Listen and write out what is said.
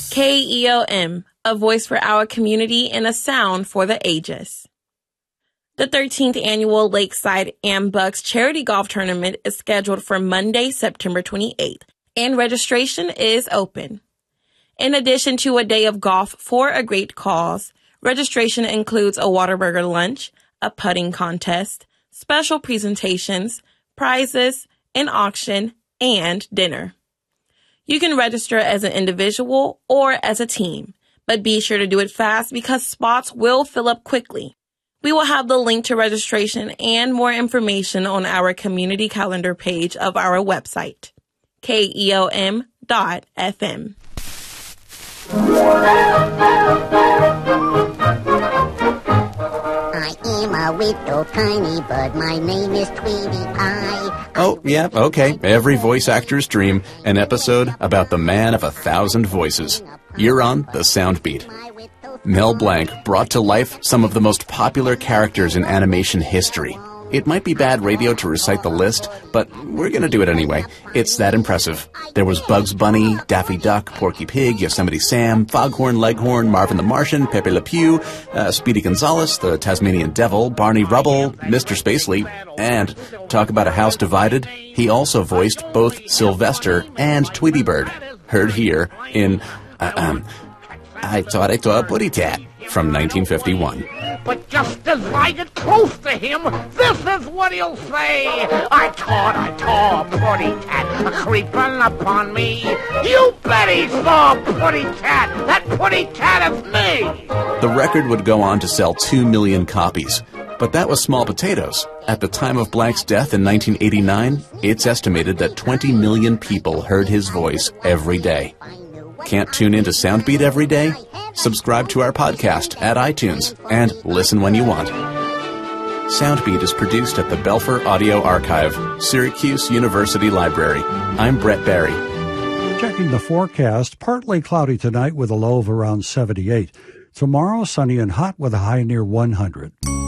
KEOM, a voice for our community and a sound for the ages. The 13th annual Lakeside AmBucks Charity Golf Tournament is scheduled for Monday, September 28th, and registration is open. In addition to a day of golf for a great cause, registration includes a Whataburger lunch, a putting contest, special presentations, prizes, an auction, and dinner. You can register as an individual or as a team, but be sure to do it fast because spots will fill up quickly. We will have the link to registration and more information on our community calendar page of our website, keom.fm. I am a little tiny bird. My name is Tweety Pie. Oh, yeah, okay. Every voice actor's dream, an episode about the man of 1,000 voices. You're on The Soundbeat. Mel Blanc brought to life some of the most popular characters in animation history. It might be bad radio to recite the list, but we're going to do it anyway. It's that impressive. There was Bugs Bunny, Daffy Duck, Porky Pig, Yosemite Sam, Foghorn Leghorn, Marvin the Martian, Pepe Le Pew, Speedy Gonzales, the Tasmanian Devil, Barney Rubble, Mr. Spacely, and talk about a house divided, he also voiced both Sylvester and Tweety Bird. Heard here in, I Thought I Saw a Putty Tat from 1951. But just as I get close to him, this is what he'll say. I thought I saw a putty cat creeping upon me. You bet he saw a putty cat. That putty cat is me. The record would go on to sell 2 million copies. But that was small potatoes. At the time of Blanc's death in 1989, it's estimated that 20 million people heard his voice every day. Can't tune into Soundbeat every day? Subscribe to our podcast at iTunes and listen when you want. Soundbeat is produced at the Belfer Audio Archive, Syracuse University Library. I'm Brett Barry. Checking the forecast, partly cloudy tonight with a low of around 78. Tomorrow, sunny and hot with a high near 100.